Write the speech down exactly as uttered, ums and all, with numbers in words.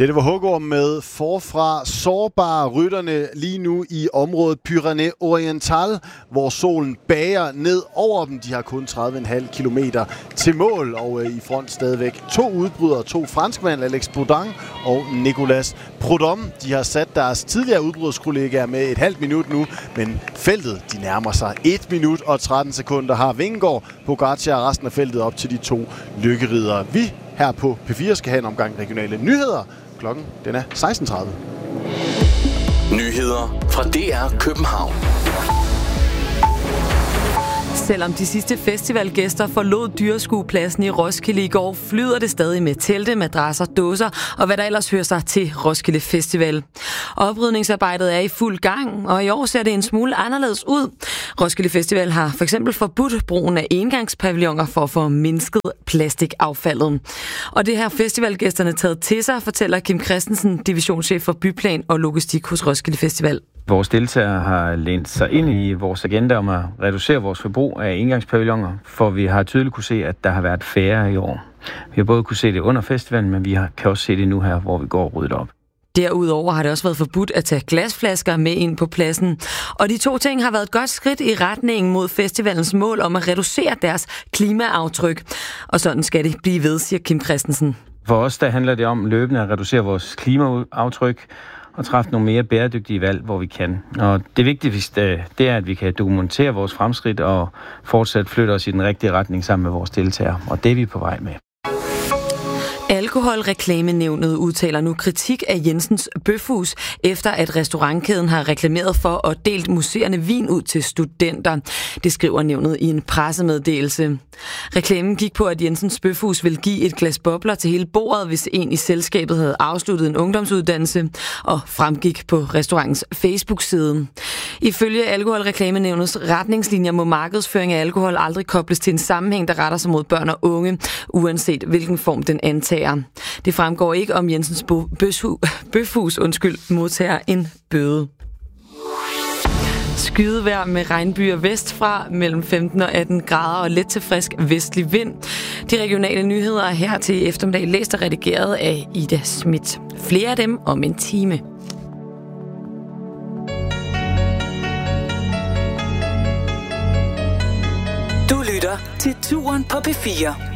Dette var Hugorm med Forfra. Sårbare rytterne lige nu i området Pyrénées Oriental, hvor solen bager ned over dem. De har kun tredive komma fem kilometer til mål, og i front stadigvæk to udbrydere, to franskmænd, Alex Baudin og Nicolas Prudhomme. De har sat deres tidligere udbryderskollegaer med et halvt minut nu, men feltet de nærmer sig et minut og tretten sekunder har Vingegaard, Pogačar og resten af feltet op til de to lykkeridere. Vi her på P fire skal have en omgang regionale nyheder. Klokken den er seksten tredive. Nyheder fra D R København. Selvom de sidste festivalgæster forlod dyreskuepladsen i Roskilde i går, flyder det stadig med telte, madrasser, dåser og hvad der ellers hører sig til Roskilde Festival. Oprydningsarbejdet er i fuld gang, og i år ser det en smule anderledes ud. Roskilde Festival har for eksempel forbudt brugen af engangspavilloner for at få mindsket plastikaffaldet. Og det har festivalgæsterne taget til sig, fortæller Kim Christensen, divisionschef for byplan og logistik hos Roskilde Festival. Vores deltagere har lænt sig ind i vores agenda om at reducere vores forbrug af engangspavilloner, for vi har tydeligt kunne se, at der har været færre i år. Vi har både kunne se det under festivalen, men vi kan også se det nu her, hvor vi går og rydder op. Derudover har det også været forbudt at tage glasflasker med ind på pladsen. Og de to ting har været et godt skridt i retningen mod festivalens mål om at reducere deres klimaaftryk. Og sådan skal det blive ved, siger Kim Christensen. For os der handler det om løbende at reducere vores klimaaftryk og træffe nogle mere bæredygtige valg, hvor vi kan. Og det vigtigste, det er, at vi kan dokumentere vores fremskridt og fortsat flytte os i den rigtige retning sammen med vores deltagere. Og det er vi på vej med. Alkoholreklamenævnet udtaler nu kritik af Jensens Bøfhus, efter at restaurantkæden har reklameret for at delt muserende vin ud til studenter. Det skriver nævnet i en pressemeddelelse. Reklamen gik på, at Jensens Bøfhus vil give et glas bobler til hele bordet, hvis en i selskabet havde afsluttet en ungdomsuddannelse, og fremgik på restaurantens Facebook-side. Ifølge Alkoholreklamenævnets retningslinjer må markedsføring af alkohol aldrig kobles til en sammenhæng, der retter sig mod børn og unge, uanset hvilken form den antager. Det fremgår ikke, om Jensens Bøfhus undskyld, modtager en bøde. Skydevejr med regnbyer vestfra mellem femten og atten grader og let til frisk vestlig vind. De regionale nyheder er her til eftermiddag læst og redigeret af Ida Schmidt. Flere af dem om en time. Du lytter til Turen på P fire.